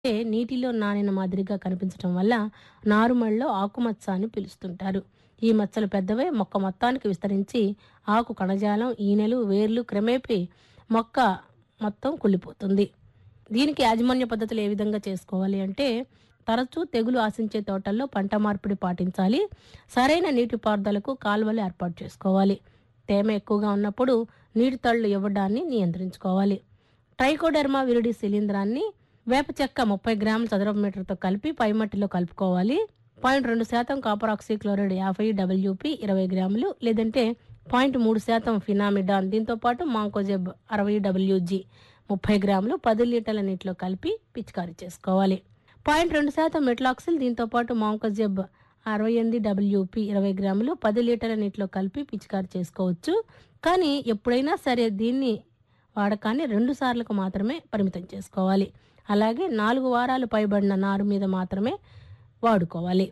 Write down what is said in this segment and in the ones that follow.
నీటిలో నానిన మాదిరిగా కనిపించడం వల్ల నారుమడిలో ఆకుమచ్చ అని పిలుస్తుంటారు. ఈ మచ్చలు పెద్దవై మొక్క మొత్తానికి విస్తరించి ఆకు కణజాలం, ఈనెలు, వేర్లు క్రమేపీ మొక్క మొత్తం కుళ్ళిపోతుంది. దీనికి యాజమాన్య పద్ధతులు ఏ విధంగా చేసుకోవాలి అంటే, తరచూ తెగులు ఆశించే తోటల్లో పంట మార్పిడి పాటించాలి. సరైన నీటిపారుదలకు కాలువలు ఏర్పాటు చేసుకోవాలి. తేమ ఎక్కువగా ఉన్నప్పుడు నీటి తళ్ళు ఇవ్వడాన్ని నియంత్రించుకోవాలి. ట్రైకోడెర్మా విరిడి శిలీంధ్రాన్ని వేప చెక్క 30 గ్రాముల చదరపు మీటర్తో కలిపి పైమట్టిలో కలుపుకోవాలి. 0.2% కాపర్ ఆక్సీక్లోరైడ్ 50 WP 20 గ్రాములు, లేదంటే 0.3% ఫినామిడాన్, దీంతో పాటు మాంకోజెబ్ 60 WG 30 గ్రాములు 10 లీటర్ల నీటిలో కలిపి పిచికారీ చేసుకోవాలి. 0.2% మెట్లాక్సిల్, దీంతో పాటు మాంకోజెబ్ 68 WP 20 గ్రాములు 10 లీటర్ల నీటిలో కలిపి పిచికారీ చేసుకోవచ్చు. కానీ ఎప్పుడైనా సరే దీన్ని వాడకాన్ని 2 సార్లకు మాత్రమే పరిమితం చేసుకోవాలి. అలాగే 4 వారాలు పైబడిన నారు మీద మాత్రమే వాడుకోవాలి.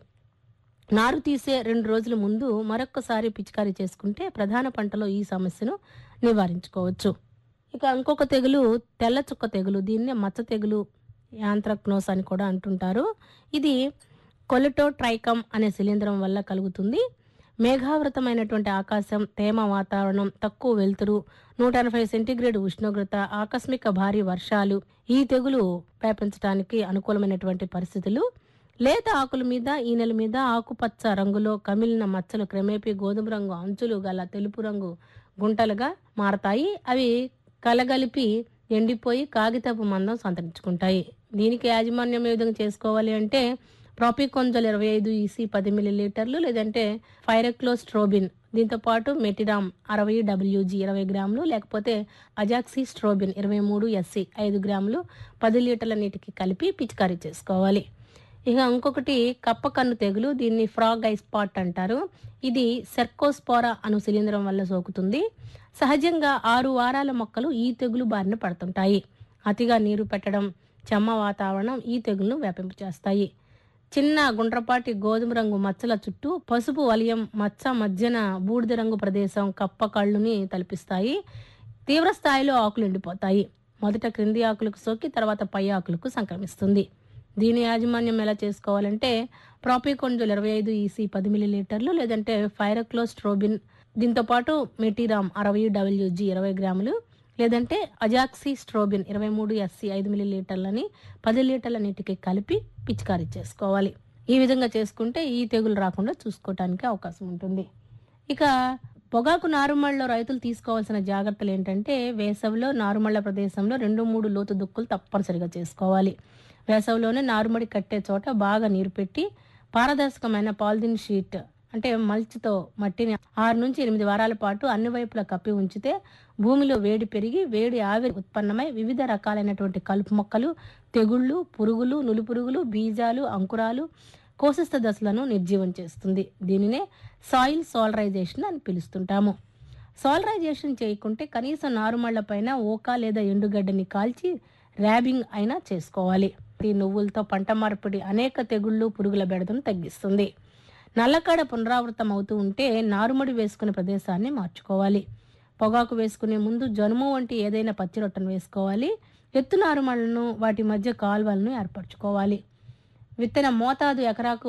నారు తీసే 2 రోజుల ముందు మరొక్కసారి పిచికారీ చేసుకుంటే ప్రధాన పంటలో ఈ సమస్యను నివారించుకోవచ్చు. ఇక ఇంకొక తెగులు తెల్ల చుక్క తెగులు. దీన్నే మచ్చ తెగులు, యాంత్రక్నోస్ అని కూడా అంటుంటారు. ఇది కొలిటోట్రైకమ్ అనే శిలీంధ్రం వల్ల కలుగుతుంది. మేఘావృతమైనటువంటి ఆకాశం, తేమ వాతావరణం, తక్కువ వెలుతురు, 180 సెంటీగ్రేడ్ ఉష్ణోగ్రత, ఆకస్మిక భారీ వర్షాలు ఈ తెగులు వ్యాపించడానికి అనుకూలమైనటువంటి పరిస్థితులు. లేత ఆకుల మీద, ఈనెల మీద ఆకుపచ్చ రంగులో కమిలిన మచ్చలు క్రమేపీ గోధుమ రంగు అంచులు గల తెలుపు రంగు గుంటలుగా మారతాయి. అవి కలగలిపి ఎండిపోయి కాగితపు మందం సంతరించుకుంటాయి. దీనికి యాజమాన్యం ఏ విధంగా చేసుకోవాలి అంటే, ప్రాపికొంజల్ 25 EC 10 మిల్లీలీటర్లు, లేదంటే ఫైరక్లోస్ట్రోబిన్, దీంతో పాటు మెటిరామ్ 60 WG 20 గ్రాములు, లేకపోతే అజాక్సిస్ట్రోబిన్ 23 SC 5 గ్రాములు 10 లీటర్ల నీటికి కలిపి పిచికారీ చేసుకోవాలి. ఇక ఇంకొకటి కప్ప కన్ను తెగులు. దీన్ని ఫ్రాగ్ ఐ స్పాట్ అంటారు. ఇది సెర్కోస్పోరా అను శిలీంధ్రం వల్ల సోకుతుంది. సహజంగా 6 వారాల మొక్కలు ఈ తెగులు బారిన పడుతుంటాయి. అతిగా నీరు పెట్టడం, చెమ్మ వాతావరణం ఈ తెగులను వ్యాపింపచేస్తాయి. చిన్న గుండ్రపాటి గోధుమ రంగు మచ్చల చుట్టూ పసుపు వలయం మచ్చ మధ్యన బూడిద రంగు ప్రదేశం కప్ప కళ్ళుని తలపిస్తాయి. తీవ్ర స్థాయిలో ఆకులు ఎండిపోతాయి. మొదట క్రింది ఆకులకు సోకి తర్వాత పై ఆకులకు సంక్రమిస్తుంది. దీని యాజమాన్యం ఎలా చేసుకోవాలంటే, ప్రాపికొంజల్ 25 EC 10 మిల్లీలీటర్లు, లేదంటే ఫైరక్లోస్ట్రోబిన్, దీంతో పాటు మెటిరామ్ 60 WG 20 గ్రాములు, లేదంటే అజాక్సిస్ట్రోబిన్ 23 SC 5 మిల్లీలీటర్లని 10 లీటర్ల నీటికి కలిపి పిచికారీ చేసుకోవాలి. ఈ విధంగా చేసుకుంటే ఈ తెగులు రాకుండా చూసుకోవటానికి అవకాశం ఉంటుంది. ఇక పొగాకు నారుమళ్ళలో రైతులు తీసుకోవాల్సిన జాగ్రత్తలు ఏంటంటే, వేసవిలో నారుమళ్ళ ప్రదేశంలో 2-3 లోతు దుక్కులు తప్పనిసరిగా చేసుకోవాలి. వేసవిలోనే నారుమడి కట్టే చోట బాగా నీరు పెట్టి పారదర్శకమైన పాలిథిన్ షీట్ అంటే మల్చితో మట్టిని 6-8 వారాల పాటు అన్ని వైపులా కప్పి ఉంచితే భూమిలో వేడి పెరిగి వేడి ఆవిరి ఉత్పన్నమై వివిధ రకాలైనటువంటి కలుపు మొక్కలు, తెగుళ్ళు, పురుగులు, నులిపురుగులు, బీజాలు, అంకురాలు, కోశస్థ దశలను నిర్జీవం చేస్తుంది. దీనినే సాయిల్ సోలరైజేషన్ అని పిలుస్తుంటాము. సోలరైజేషన్ చేయకుంటే కనీసం నారుమళ్ల పైన ఓక లేదా ఎండుగడ్డని కాల్చి ర్యాబింగ్ అయినా చేసుకోవాలి. ఈ నువ్వులతో పంట మార్పిడి అనేక తెగుళ్ళు, పురుగుల బెడదను తగ్గిస్తుంది. నల్లకాడ పునరావృతం అవుతూ ఉంటే నారుమడి వేసుకునే ప్రదేశాన్ని మార్చుకోవాలి. పొగాకు వేసుకునే ముందు జనుము వంటి ఏదైనా పచ్చి రొట్టెను వేసుకోవాలి. ఎత్తు నారుమళ్లను వాటి మధ్య కాల్వలను ఏర్పరచుకోవాలి. విత్తన మోతాదు ఎకరాకు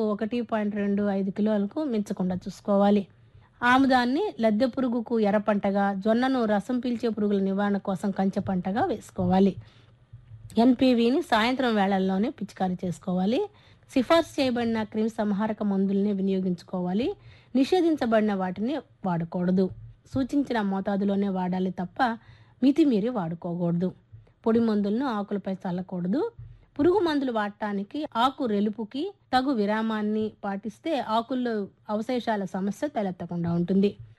1.25 కిలోలకు మించకుండా చూసుకోవాలి. ఆముదాన్ని లద్దె పురుగుకు ఎర్ర పంటగా, జొన్నను రసం పీల్చే పురుగుల నివారణ కోసం కంచె పంటగా వేసుకోవాలి. NPVని సాయంత్రం వేళల్లోనే పిచికారీ చేసుకోవాలి. సిఫార్సు చేయబడిన క్రిమి సంహారక మందుల్ని వినియోగించుకోవాలి. నిషేధించబడిన వాటిని వాడకూడదు. సూచించిన మోతాదులోనే వాడాలి తప్ప మితిమీరి వాడుకోకూడదు. పొడి మందులను ఆకులపై చల్లకూడదు. పురుగు మందులు వాడటానికి ఆకు రెలుపుకి తగు విరామాన్ని పాటిస్తే ఆకుల్లో అవశేషాల సమస్య తలెత్తకుండా ఉంటుంది.